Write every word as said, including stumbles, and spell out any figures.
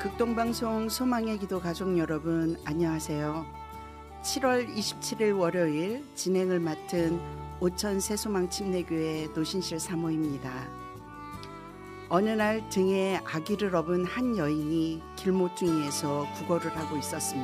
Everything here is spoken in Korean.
극동방송 소망의 기도 가족 여러분, 안녕하세요. 칠월 이십칠일 월요일 진행을 맡은 오천 새소망 침례교회 노신실 사모입니다. 어느 날 등에 아기를 업은 한 여인이 길모퉁이에서 구걸을 하고 있었습니다.